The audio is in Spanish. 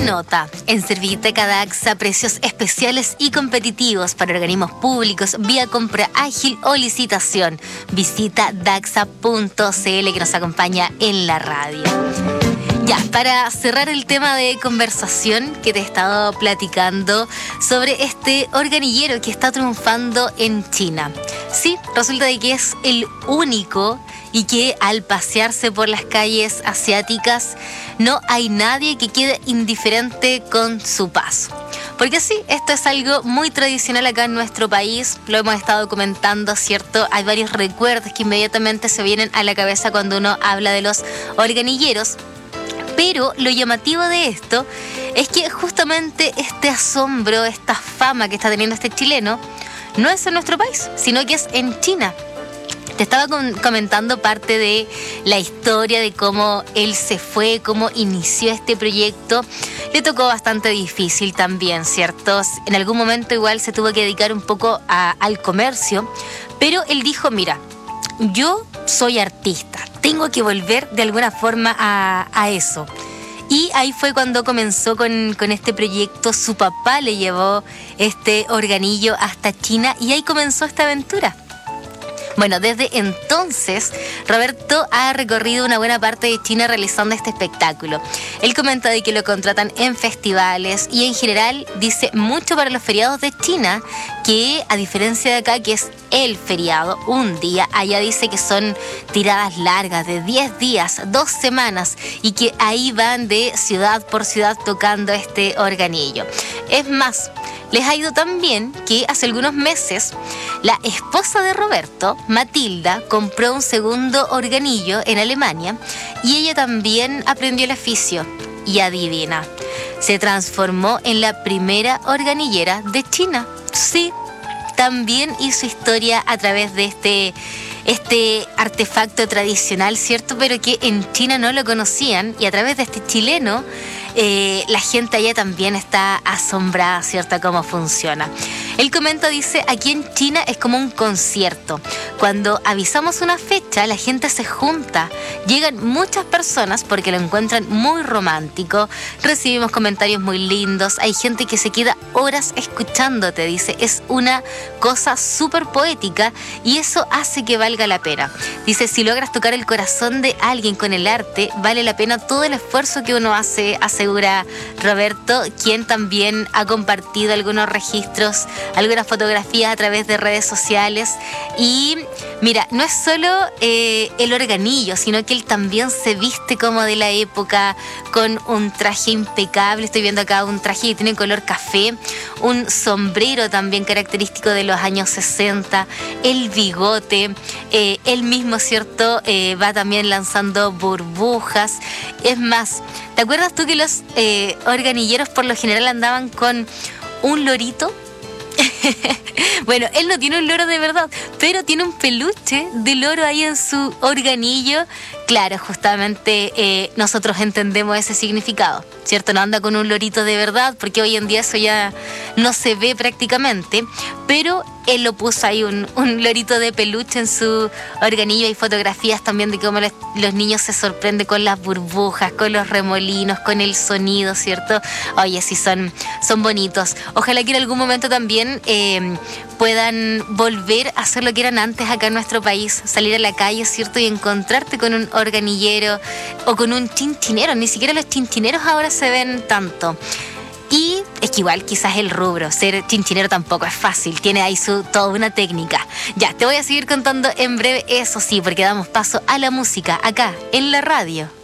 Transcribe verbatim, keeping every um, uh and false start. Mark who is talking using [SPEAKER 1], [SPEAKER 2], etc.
[SPEAKER 1] Nota, en Serviteca Daxa, precios especiales y competitivos para organismos públicos vía compra ágil o licitación. Visita daxa punto c l que nos acompaña en la radio. Ya, para cerrar el tema de conversación que te he estado platicando sobre este organillero que está triunfando en China. Sí, resulta de que es el único y que al pasearse por las calles asiáticas no hay nadie que quede indiferente con su paso. Porque sí, esto es algo muy tradicional acá en nuestro país, lo hemos estado comentando, ¿cierto? Hay varios recuerdos que inmediatamente se vienen a la cabeza cuando uno habla de los organilleros. Pero lo llamativo de esto es que justamente este asombro, esta fama que está teniendo este chileno, no es en nuestro país, sino que es en China. Te estaba comentando parte de la historia de cómo él se fue, cómo inició este proyecto. Le tocó bastante difícil también, ¿cierto? En algún momento igual se tuvo que dedicar un poco a, al comercio, pero él dijo, mira, yo soy artista, tengo que volver de alguna forma a, a eso. Y ahí fue cuando comenzó con, con este proyecto. Su papá le llevó este organillo hasta China y ahí comenzó esta aventura. Bueno, desde entonces, Roberto ha recorrido una buena parte de China realizando este espectáculo. Él comenta de que lo contratan en festivales y en general dice mucho para los feriados de China, que a diferencia de acá, que es el feriado, un día, allá dice que son tiradas largas de diez días, dos semanas, y que ahí van de ciudad por ciudad tocando este organillo. Es más, les ha ido tan bien que hace algunos meses la esposa de Roberto, Matilda, compró un segundo organillo en Alemania y ella también aprendió el oficio. Y adivina, se transformó en la primera organillera de China. Sí, también hizo historia a través de este, este artefacto tradicional, ¿cierto? Pero que en China no lo conocían y a través de este chileno Eh, la gente allá también está asombrada, ¿cierto?, cómo funciona. Él comenta, dice, aquí en China es como un concierto. Cuando avisamos una fecha, la gente se junta. Llegan muchas personas porque lo encuentran muy romántico. Recibimos comentarios muy lindos. Hay gente que se queda horas escuchándote, dice. Es una cosa súper poética y eso hace que valga la pena. Dice, si logras tocar el corazón de alguien con el arte, vale la pena todo el esfuerzo que uno hace, asegura Roberto, quien también ha compartido algunos registros, algunas fotografías a través de redes sociales. Y mira, no es solo eh, el organillo, sino que él también se viste como de la época, con un traje impecable. Estoy viendo acá un traje que tiene color café, un sombrero también característico de los años sesenta, el bigote, eh, él mismo, ¿cierto? Eh, va también lanzando burbujas. Es más, ¿te acuerdas tú que los eh, organilleros por lo general andaban con un lorito? Bueno, él no tiene un loro de verdad, pero tiene un peluche de loro ahí en su organillo. Claro, justamente eh, nosotros entendemos ese significado, ¿cierto? No anda con un lorito de verdad, porque hoy en día eso ya no se ve prácticamente, pero él lo puso ahí un, un lorito de peluche en su organillo. Hay fotografías también de cómo los, los niños se sorprenden con las burbujas, con los remolinos, con el sonido, ¿cierto? Oye, sí, son, son bonitos. Ojalá que en algún momento también eh, puedan volver a hacer lo que eran antes acá en nuestro país, salir a la calle, ¿cierto? Y encontrarte con un organillero o con un chinchinero. Ni siquiera los chinchineros ahora se ven tanto. Y es que igual quizás el rubro, ser chinchinero tampoco es fácil, tiene ahí su, toda una técnica. Ya, te voy a seguir contando en breve, eso sí, porque damos paso a la música acá en la radio.